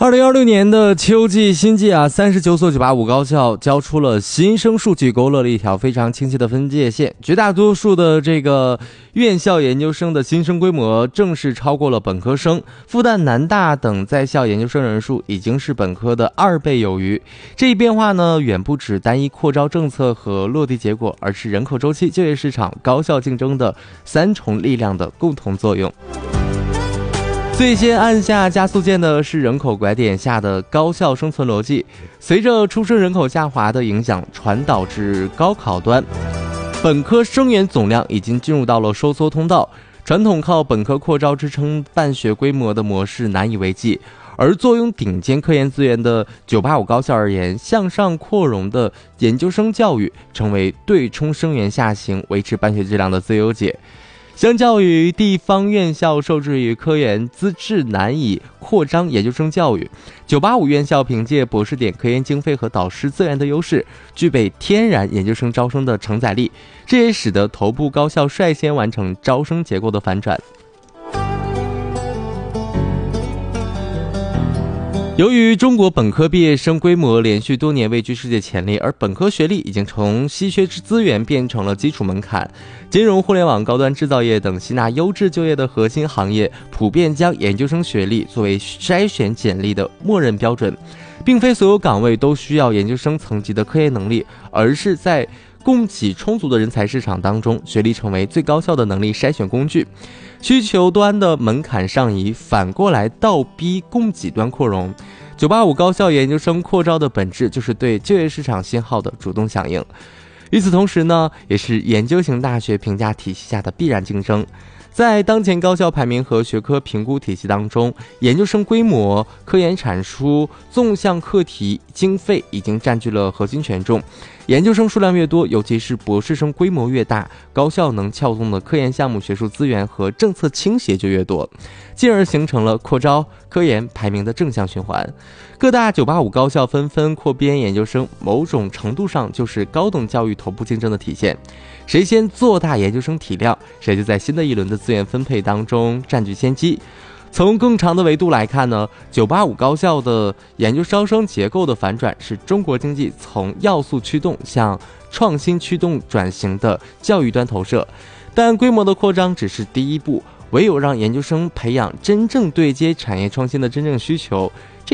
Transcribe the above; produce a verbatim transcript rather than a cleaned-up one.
二零二六年的秋季新季啊，三十九所九八五高校交出了新生数据，勾勒了一条非常清晰的分界线。绝大多数的这个院校研究生的新生规模正式超过了本科生，复旦、南大等在校研究生人数已经是本科的二倍有余。这一变化呢，远不止单一扩招政策和落地结果，而是人口周期、就业市场、高校竞争的三重力量的共同作用。最先按下加速键的是人口拐点下的高校生存逻辑，随着出生人口下滑的影响传导至高考端，本科生源总量已经进入到了收缩通道，传统靠本科扩招支撑办学规模的模式难以为继。而坐拥顶尖科研资源的九八五高校而言，向上扩容的研究生教育成为对冲生源下行、维持办学质量的最优解。相较于地方院校受制于科研资质难以扩张研究生教育，九八五院校凭借博士点科研经费和导师资源的优势，具备天然研究生招生的承载力，这也使得头部高校率先完成招生结构的反转。由于中国本科毕业生规模连续多年位居世界前列，而本科学历已经从稀缺资源变成了基础门槛，金融、互联网、高端制造业等吸纳优质就业的核心行业，普遍将研究生学历作为筛选简历的默认标准。并非所有岗位都需要研究生层级的科研能力，而是在供给充足的人才市场当中，学历成为最高效的能力筛选工具。需求端的门槛上移，反过来倒逼供给端扩容。九八五高校研究生扩招的本质就是对就业市场信号的主动响应。与此同时呢，也是研究型大学评价体系下的必然竞争。在当前高校排名和学科评估体系当中，研究生规模、科研产出、纵向课题、经费已经占据了核心权重。研究生数量越多，尤其是博士生规模越大，高校能撬动的科研项目、学术资源和政策倾斜就越多，进而形成了扩招、科研排名的正向循环。各大九八五高校纷纷扩编研究生，某种程度上就是高等教育头部竞争的体现。谁先做大研究生体量，谁就在新的一轮的资源分配当中占据先机。从更长的维度来看呢，九八五高校的研究招生结构的反转，是中国经济从要素驱动向创新驱动转型的教育端投射。但规模的扩张只是第一步，唯有让研究生培养真正对接产业创新的真正需求，